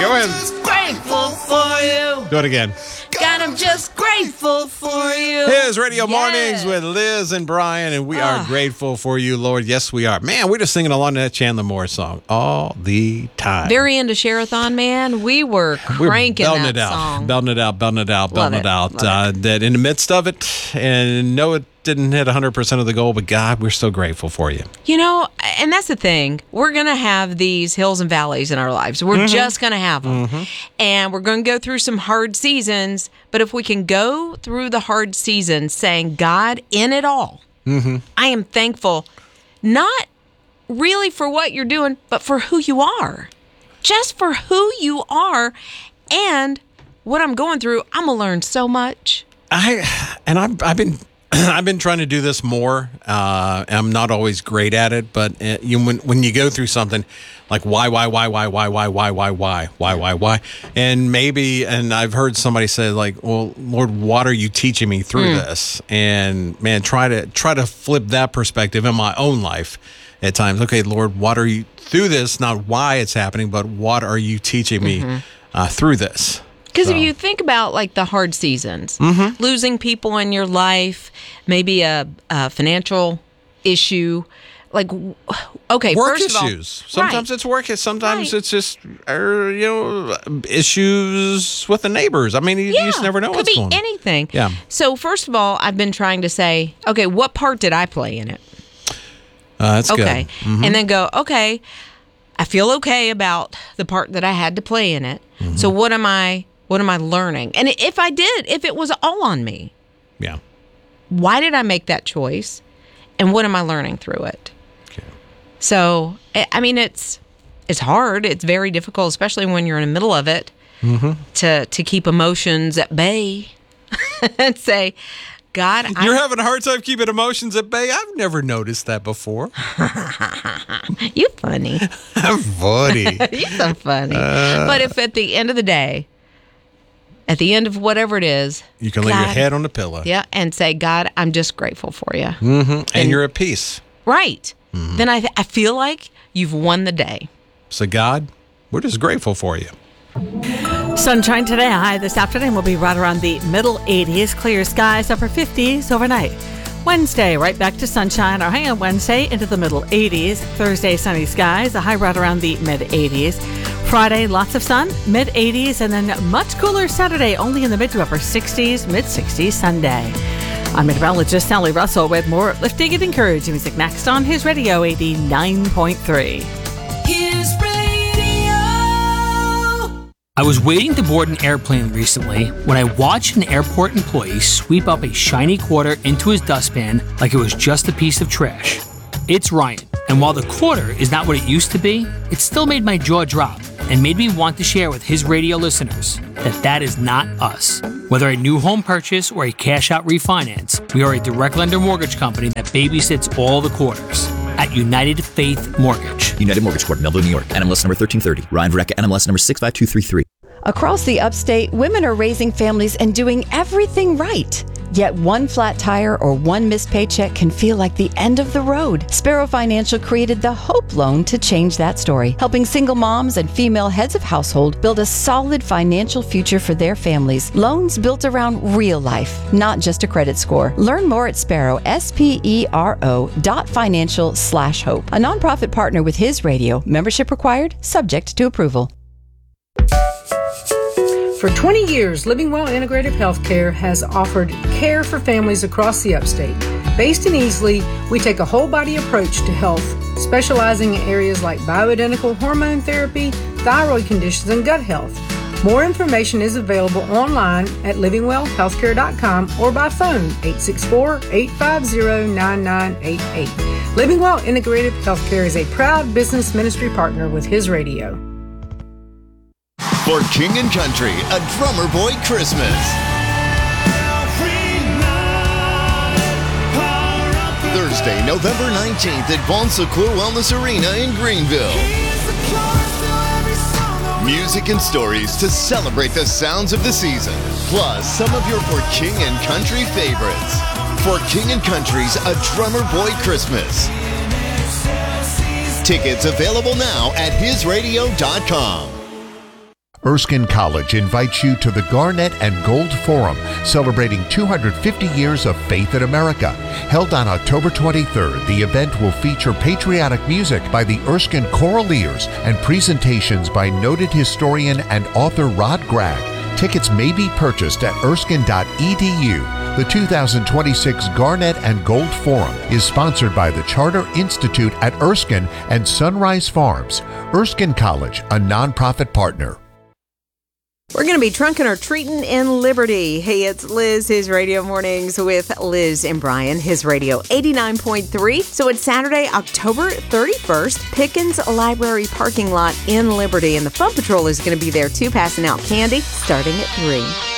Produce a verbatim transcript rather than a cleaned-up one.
Go ahead. Just grateful for you. Do it again. God, I'm just grateful for you. His Radio Yes. Mornings with Liz and Brian, and we Ah. are grateful for you, Lord. Yes, we are. Man, we're just singing along to that Chandler Moore song all the time. Very into Share-a-thon, man. We were We're cranking belting that it out, song. belting it out, belting it out, Love belting it, it out. love Uh, that in the midst of it, and no, it didn't hit one hundred percent of the goal, but God, we're so grateful for you. You know, and that's the thing. We're going to have these hills and valleys in our lives. We're just going to have them. And we're going to go through some hard seasons. But if we can go through the hard seasons saying, God, in it all, I am thankful, not really for what you're doing, but for who you are. Just for who you are. And what I'm going through, I'm going to learn so much. I and I've, I've been I've been trying to do this more. Uh, I'm not always great at it, but uh, you when when you go through something like why why why why why why why why why why why why, and maybe and I've heard somebody say like, well, Lord, what are you teaching me through this? And man, try to try to flip that perspective in my own life at times. Okay, Lord, what are you through this? Not why it's happening, but what are you teaching me uh, through this? Because So. if you think about like the hard seasons, Mm-hmm. losing people in your life, maybe a, a financial issue, like w- okay, Work first issues. of all, Sometimes right. it's work. Sometimes Right. it's just, uh, you know, issues with the neighbors. I mean, you, you just never know could what's be going on. anything. Yeah. So first of all, I've been trying to say, okay, what part did I play in it? Uh, that's Okay, good. Mhm. and then go, okay, I feel okay about the part that I had to play in it. So what am I? What am I learning? And if I did, if it was all on me, Yeah. why did I make that choice? And what am I learning through it? Okay. So, I I mean, it's it's hard. It's very difficult, especially when you're in the middle of it, to to keep emotions at bay and say, God, You're I'm, having a hard time keeping emotions at bay. I've never noticed that before. you funny. I'm funny. You're so funny. but if at the end of the day, at the end of whatever it is, You can lay your God- head on the pillow. yeah, and say, God, I'm just grateful for you. Mm-hmm. And you're at peace. Right. Then I, th- I feel like you've won the day. So, God, we're just grateful for you. Sunshine today, high this afternoon will be right around the middle eighties. Clear skies, upper fifties overnight. Wednesday, right back to sunshine. Our high on Wednesday into the middle eighties. Thursday, sunny skies, a high right around the mid eighties. Friday, lots of sun, mid eighties, and then much cooler Saturday, only in the mid to upper sixties, mid sixties Sunday. I'm meteorologist Sally Russell with more uplifting and encouraging music next on His Radio eighty-nine point three. His Radio. I was waiting to board an airplane recently when I watched an airport employee sweep up a shiny quarter into his dustpan like it was just a piece of trash. It's Ryan, and while the quarter is not what it used to be, it still made my jaw drop and made me want to share with his radio listeners that that is not us. Whether a new home purchase or a cash-out refinance, we are a direct lender mortgage company that babysits all the quarters at United Faith Mortgage. United Mortgage Corp, Melville, New York. N M L S number thirteen thirty. Ryan Verrecka, N M L S number six five two three three. Across the upstate, women are raising families and doing everything right. Yet one flat tire or one missed paycheck can feel like the end of the road. Sparrow Financial created the Hope Loan to change that story, helping single moms and female heads of household build a solid financial future for their families. Loans built around real life, not just a credit score. Learn more at Sparrow, S P E R O dot financial slash hope. A nonprofit partner with His Radio. Membership required, subject to approval. For twenty years, Living Well Integrative Healthcare has offered care for families across the upstate. Based in Easley, we take a whole-body approach to health, specializing in areas like bioidentical hormone therapy, thyroid conditions, and gut health. More information is available online at living well healthcare dot com or by phone eight six four, eight five zero, nine nine eight eight. Living Well Integrative Healthcare is a proud business ministry partner with His Radio. For King and Country, a Drummer Boy Christmas. Thursday, November nineteenth at Bon Secours Wellness Arena in Greenville. Music and stories to celebrate the sounds of the season, plus some of your For King and Country favorites. For King and Country's A Drummer Boy Christmas. Tickets available now at his radio dot com. Erskine College invites you to the Garnet and Gold Forum, celebrating two hundred fifty years of faith in America. Held on October twenty-third, the event will feature patriotic music by the Erskine Choraleers and presentations by noted historian and author Rod Gregg. Tickets may be purchased at erskine dot e d u. The two thousand twenty-six Garnet and Gold Forum is sponsored by the Charter Institute at Erskine and Sunrise Farms. Erskine College, a nonprofit partner. We're going to be trunking or treating in Liberty. Hey, it's Liz, His Radio Mornings with Liz and Brian, His Radio eighty-nine point three. So it's Saturday, October thirty-first, Pickens Library parking lot in Liberty. And the Fun Patrol is going to be there too, passing out candy starting at three.